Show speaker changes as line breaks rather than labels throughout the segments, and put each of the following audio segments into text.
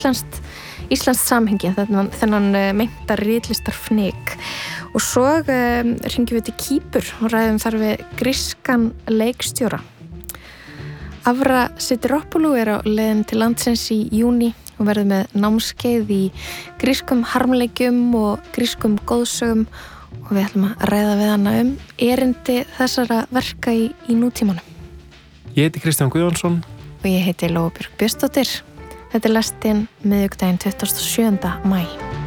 íslenskt samhengi, þennan meinta ritlistarfnyk. Og svo hringjum við til Kýpur og ræðum þar við grískan leikstjóra. Avra Sidiropoulou á leiðinni til landsins í júní og verður með námskeið í grískum harmleikjum og grískum góðsögum og við ætlum að ræða við hana erindi þessara verka í nútímanum.
Ég heiti Kristján Guðjónsson.
Og ég heiti Lóa Björk Björnsdóttir. Þetta lestin miðvikudaginn 27. maí.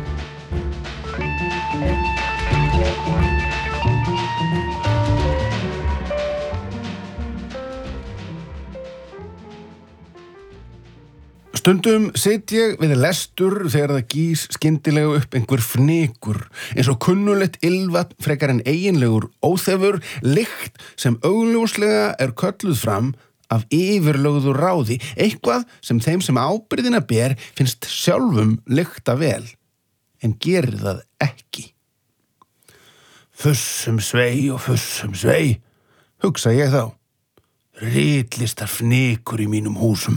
Stundum sit ég við lestur þegar það gís skyndilega upp einhver fnykur, eins og kunnulegt ylvatn frekar en eiginlegur óþefur, lykt sem augljóslega er kölluð fram af yfirlögðu ráði, eitthvað sem þeim sem ábyrgðina ber finnst sjálfum lykta vel, en gerir það ekki. Fussum svei og fussum svei, hugsa ég þá. Ritlistar fnykur í mínum húsum.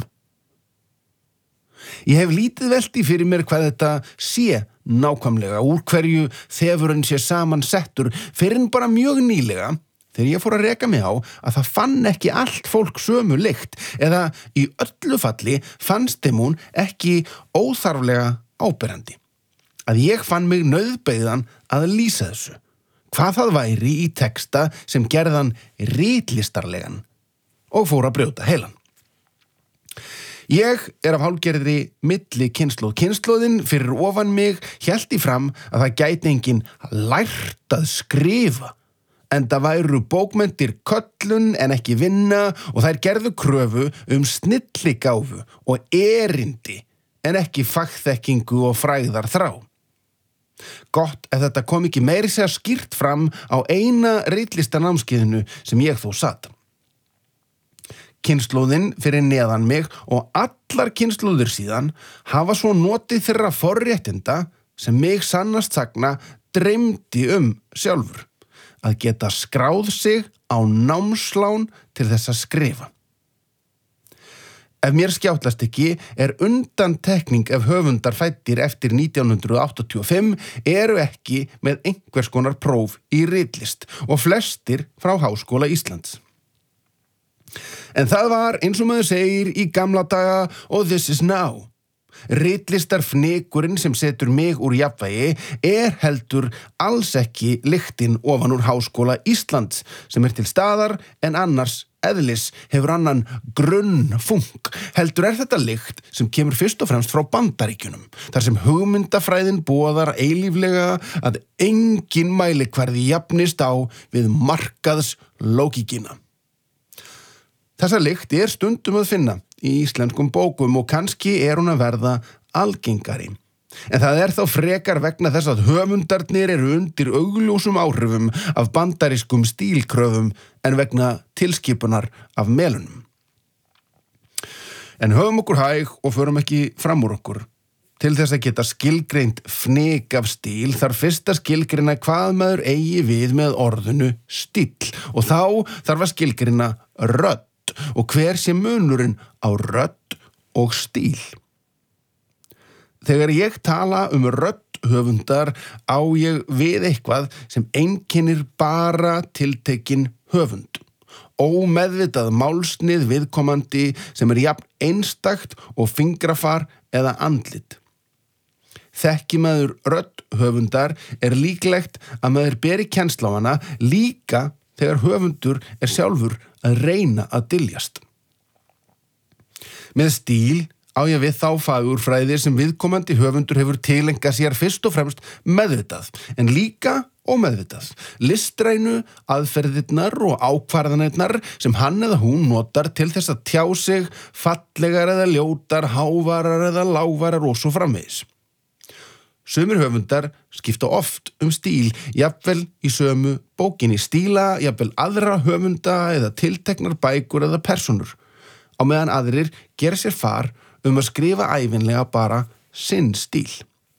Ég hef lítið velti fyrir mér hvað þetta sé nákvæmlega, úr hverju þefurinn sé saman settur, fyrir en bara mjög nýlega, þegar ég fór að reka mig á að það fann ekki allt fólk sömu lykt, eða í öllu falli fannst þeim hún ekki óþarflega áberandi. Að ég fann mig nauðbeygðan að lýsa þessu, hvað það væri í texta sem gerðan ritlistarlegan og fór að brjóta heilan. Ég af hálfgerðri milli kynslóð. Kynslóðin fyrir ofan mig hélt í fram að það gæti enginn lært að skrifa. Enda væru bókmenntir köllun en ekki vinna og þær gerðu kröfu snilligáfu og erindi en ekki fagþekkingu og frægðar þrá. Gott ef þetta kom ekki meiri segja skýrt fram á eina ritlistanámskeiðinu sem ég þó satt. Kynslóðin fyrir neðan mig og allar kynslóðir síðan hafa svo notið þeirra forréttinda sem mig sannast sagna dreymdi sjálfur, að geta skráð sig á námslán til þess að skrifa. Ef mér skjátlast ekki undantekning ef höfundar fæddir eftir 1985 eru ekki með einhvers konar próf í ritlist og flestir frá Háskóla Íslands. En það var eins og maður segir í gamla daga og this is now. Ritlistarfnykurinn sem setur mig úr jafnvægi heldur alls ekki lyktin ofan úr Háskóla Íslands sem til staðar en annars eðlis hefur annan grunnfunk. Heldur þetta lykt sem kemur fyrst og fremst frá Bandaríkjunum, þar sem hugmyndafræðin boðar eilíflega að engin mælikvarði jafnist á við markaðslógíkina. Þessa lykt stundum að finna í íslenskum bókum og kannski hún að verða algengari. En það þá frekar vegna þess að höfundarnir eru undir augljósum áhrifum af bandarískum stílkröfum en vegna tilskipunar af melunum. En höfum okkur hæg og förum ekki fram úr okkur. Til þess að geta skilgreint fnyk af stíl þarf fyrst að skilgreina hvað maður eigi við með orðinu stíll og þá þarf að skilgreina rödd og hver sé munurinn á rödd og stíl. Þegar ég tala rödd höfundar á ég við eitthvað sem einkennir bara tiltekinn höfund. Ómeðvitað málsnið viðkomandi sem jafn einstakt og fingrafar eða andlit. Þekki maður rödd höfundar líklegt að maður beri kennsl á hana líka þegar höfundur sjálfur að reyna að dyljast. Með stíl á ég við þá fagurfræði sem viðkomandi höfundur hefur tileinkað sér fyrst og fremst meðvitað, en líka ómeðvitað. Listrænu, aðferðirnar og ákvarðanirnar sem hann eða hún notar til þess að tjá sig fallegar eða ljótar, hávarar eða lágvarar og svo framvegis. Sumir höfundar skipta oft stíl, jafnvel í sömu bókinni, stíla jafnvel aðra höfunda eða tilteknar bækur eða persónur, á meðan aðrir gera sér far að skrifa ævinlega bara sinn stíl.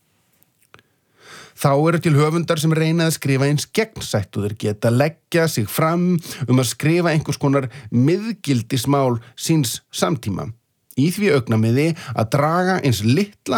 Þá eru til höfundar sem reyna að skrifa eins gegnsætt og þeir geta leggja sig fram að skrifa einhvers konar miðgildismál síns samtíma. í því augnamiði að draga eins litla